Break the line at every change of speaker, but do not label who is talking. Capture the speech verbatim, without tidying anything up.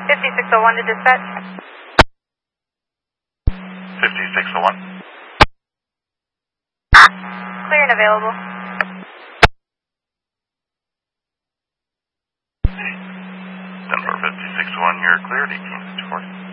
fifty-six oh one to dispatch.
fifty-six oh one.
Clear and available.
Denver fifty-six oh one, you're cleared, eighteen fifty-four.